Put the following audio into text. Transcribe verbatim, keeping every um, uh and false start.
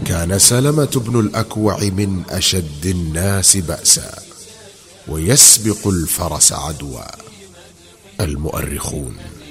كان سلمة بن الأكوع من أشد الناس بأسا ويسبق الفرس عدوا. المؤرخون